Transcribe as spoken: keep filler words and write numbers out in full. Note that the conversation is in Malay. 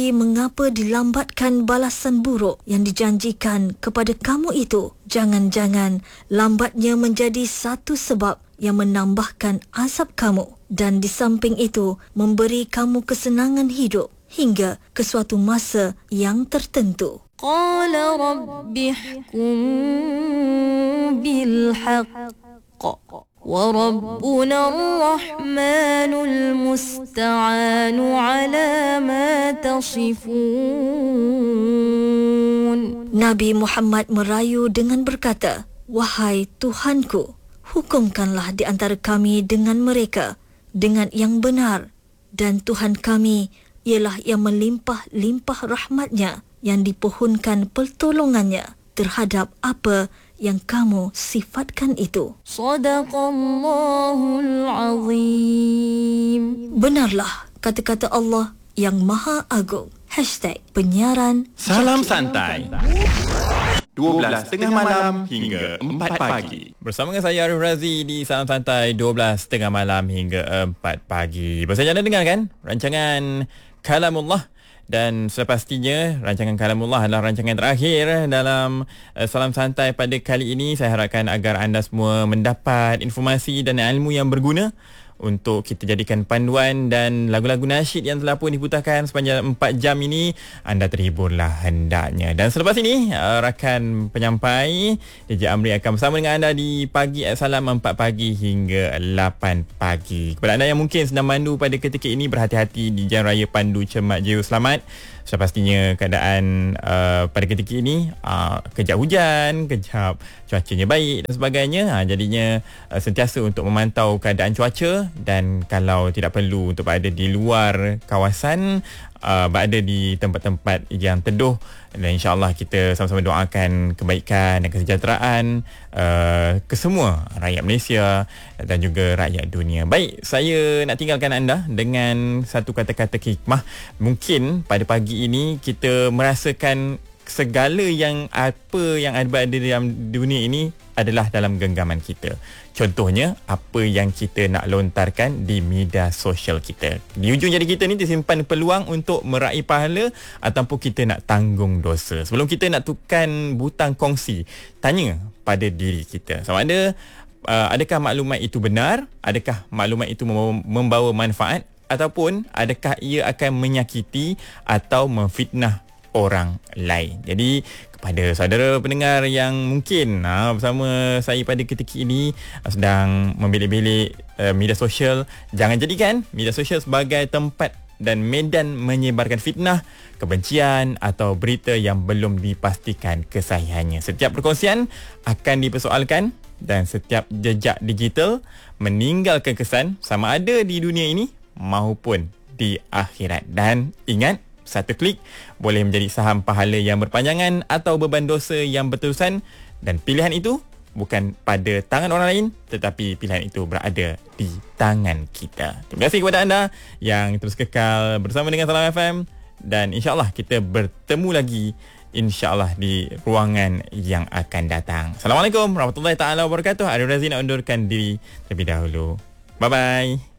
Mengapa dilambatkan balasan buruk yang dijanjikan kepada kamu itu? Jangan-jangan lambatnya menjadi satu sebab yang menambahkan azab kamu dan di samping itu memberi kamu kesenangan hidup hingga ke suatu masa yang tertentu. Qala rabbi ihkum bil haqq wa rabbuna ar-rahmanul musta'anu ala ma tasifun. Nabi Muhammad merayu dengan berkata, "Wahai Tuhanku, hukumkanlah di antara kami dengan mereka dengan yang benar, dan Tuhan kami ialah yang melimpah-limpah rahmatnya yang dipohonkan pertolongannya terhadap apa yang kamu sifatkan itu." Sadaqallahul azim. Benarlah kata-kata Allah yang Maha Agung. Hashtag penyiaran Salam Santai, dua belas tengah malam hingga empat pagi. Bersama dengan saya Arif Razi di Salam Santai, dua belas tengah malam hingga empat pagi. Bersama anda dengarkan rancangan Kalamullah. Dan sepastinya rancangan Kalamullah adalah rancangan terakhir dalam uh, Salam Santai pada kali ini. Saya harapkan agar anda semua mendapat informasi dan ilmu yang berguna untuk kita jadikan panduan, dan lagu-lagu nasyid yang telah pun diputarkan sepanjang empat jam ini anda terhiburlah hendaknya. Dan selepas ini uh, rakan penyampai D J Amri akan bersama dengan anda di pagi at salam empat pagi hingga lapan pagi. Kepada anda yang mungkin sedang mandu pada ketika ini, berhati-hati di jalan raya Pandu Cermat Jaya Selamat. Sepastinya keadaan uh, pada ketika ini uh, kejap hujan, kejap cuacanya baik dan sebagainya. Ha, jadinya uh, sentiasa untuk memantau keadaan cuaca, dan kalau tidak perlu untuk berada di luar kawasan, uh, berada di tempat-tempat yang teduh. Dan insya-Allah kita sama-sama doakan kebaikan dan kesejahteraan uh, ke semua rakyat Malaysia dan juga rakyat dunia. Baik, saya nak tinggalkan anda dengan satu kata-kata hikmah. Mungkin pada pagi ini kita merasakan segala yang apa yang ada dalam dunia ini adalah dalam genggaman kita. Contohnya, apa yang kita nak lontarkan di media sosial kita. Di ujung jari kita ni tersimpan peluang untuk meraih pahala ataupun kita nak tanggung dosa. Sebelum kita nak tukar butang kongsi, tanya pada diri kita, sama ada uh, adakah maklumat itu benar, adakah maklumat itu membawa manfaat, ataupun adakah ia akan menyakiti atau memfitnah orang lain. Jadi kepada saudara pendengar yang mungkin ha, bersama saya pada ketika ini sedang membilik-bilik uh, media sosial, jangan jadikan media sosial sebagai tempat dan medan menyebarkan fitnah, kebencian atau berita yang belum dipastikan kesahihannya. Setiap perkongsian akan dipersoalkan dan setiap jejak digital meninggalkan kesan sama ada di dunia ini maupun di akhirat. Dan ingat, satu klik boleh menjadi saham pahala yang berpanjangan atau beban dosa yang berterusan, dan pilihan itu bukan pada tangan orang lain, tetapi pilihan itu berada di tangan kita. Terima kasih kepada anda yang terus kekal bersama dengan Salam F M, dan insya-Allah kita bertemu lagi insya-Allah di ruangan yang akan datang. Assalamualaikum warahmatullahi taala wabarakatuh. Arif Razi nak undurkan diri terlebih dahulu. Bye bye.